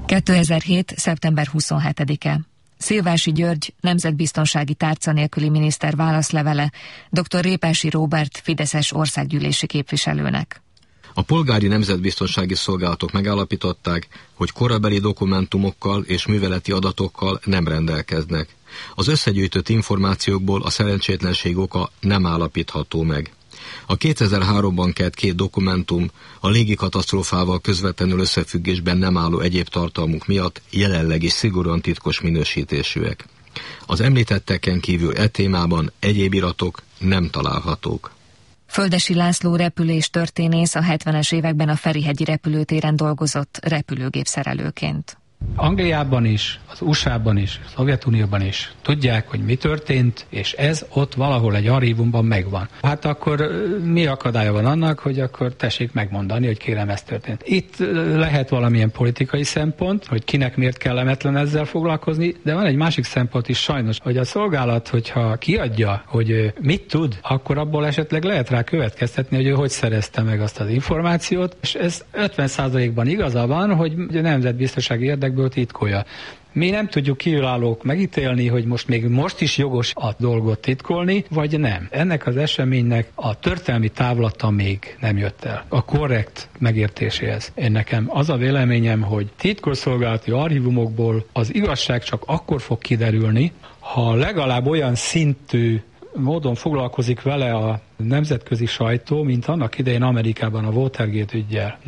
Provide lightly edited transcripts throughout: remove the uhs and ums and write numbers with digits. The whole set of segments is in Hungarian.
2007. szeptember 27-e. Szilvási György, nemzetbiztonsági tárca nélküli miniszter válaszlevele dr. Répási Róbert fideszes országgyűlési képviselőnek. A polgári nemzetbiztonsági szolgálatok megállapították, hogy korabeli dokumentumokkal és műveleti adatokkal nem rendelkeznek. Az összegyűjtött információkból a szerencsétlenség oka nem állapítható meg. A 2003-ban kelt 2 dokumentum a légikatasztrófával közvetlenül összefüggésben nem álló egyéb tartalmuk miatt jelenleg is szigorúan titkos minősítésűek. Az említetteken kívül e témában egyéb iratok nem találhatók. Földesi László repüléstörténész a 70-es években a Ferihegyi repülőtéren dolgozott repülőgépszerelőként. Angliában is, az USA-ban is, a Szovjetunióban is tudják, hogy mi történt, és ez ott valahol egy archívumban megvan. Hát akkor mi akadálya van annak, hogy akkor tessék megmondani, hogy kérem, ez történt. Itt lehet valamilyen politikai szempont, hogy kinek miért kellemetlen ezzel foglalkozni, de van egy másik szempont is sajnos, hogy a szolgálat, hogyha kiadja, hogy mit tud, akkor abból esetleg lehet rá következtetni, hogy ő hogy szerezte meg azt az információt, és ez 50%-ban igaza van, hogy a nemzetbiztonsági érdekből titkolja. Mi nem tudjuk kívülállók megítélni, hogy még most is jogos a dolgot titkolni, vagy nem. Ennek az eseménynek a történelmi távlata még nem jött el. A korrekt megértéséhez. Én nekem az a véleményem, hogy titkosszolgálati archívumokból az igazság csak akkor fog kiderülni, ha legalább olyan szintű módon foglalkozik vele a nemzetközi sajtó, mint annak idején Amerikában a Watergate üggyel.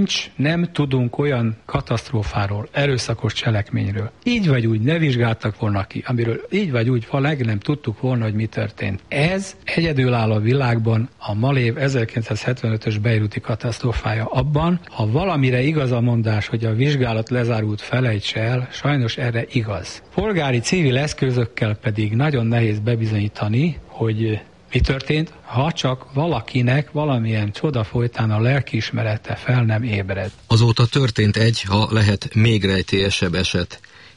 Nem tudunk olyan katasztrófáról, erőszakos cselekményről. Így vagy úgy ne vizsgáltak volna ki, amiről így vagy úgy nem tudtuk volna, hogy mi történt. Ez egyedüláll a világban a Malév 1975-ös beiruti katasztrófája. Abban, ha valamire igaz a mondás, hogy a vizsgálat lezárult, felejts el, sajnos erre igaz. Polgári civil eszközökkel pedig nagyon nehéz bebizonyítani, hogy mi történt, ha csak valakinek valamilyen csoda folytán a lelkiismerete fel nem ébred. Azóta történt ha lehet még rejtélyesebb eset.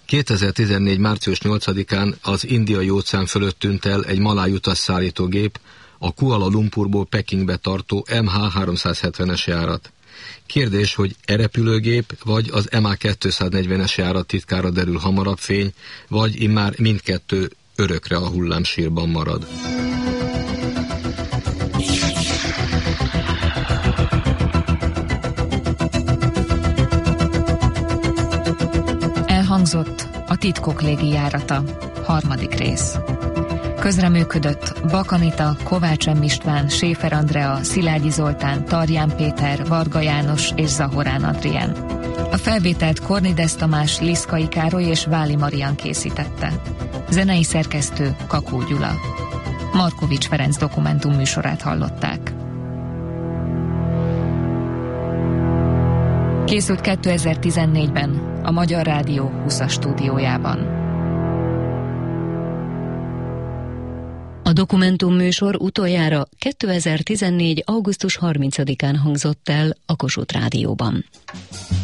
2014. március 8-án az Indiai óceán fölött tűnt el egy maláj utasszállítógép, a Kuala Lumpurból Pekingbe tartó MH370-es járat. Kérdés, hogy repülőgép vagy az MH240-es járat titkára derül hamarabb fény, vagy immár mindkettő örökre a hullámsírban marad. Elhangzott a Titkok légijárata, 3. rész. Közreműködött Bakanita, Kovács M. István, Séfer Andrea, Szilágyi Zoltán, Tarján Péter, Varga János és Zahorán Adrien. A felvételt Kornides Tamás, Liszkai Károly és Váli Marian készítette. Zenei szerkesztő Kakó Gyula. Markovics Ferenc dokumentum műsorát hallották. Készült 2014-ben a Magyar Rádió 20-as stúdiójában. A dokumentumműsor utoljára 2014. augusztus 30-án hangzott el a Kossuth Rádióban.